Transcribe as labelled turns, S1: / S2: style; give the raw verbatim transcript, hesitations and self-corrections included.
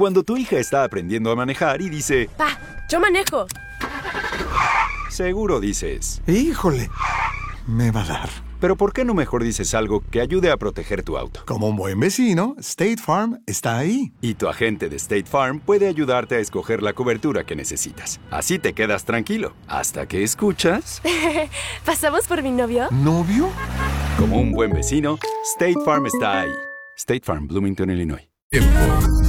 S1: Cuando tu hija está aprendiendo a manejar y dice,
S2: Pa, yo manejo.
S1: seguro dices,
S3: Híjole, me va a dar.
S1: pero ¿por qué no mejor dices algo que ayude a proteger tu auto?
S3: Como un buen vecino, State Farm está ahí.
S1: Y tu agente de State Farm puede ayudarte a escoger la cobertura que necesitas. Así te quedas tranquilo, hasta que escuchas...
S2: ¿Pasamos por mi novio?
S3: ¿Novio?
S1: Como un buen vecino, State Farm está ahí. State Farm, Bloomington, Illinois.
S4: Tiempo.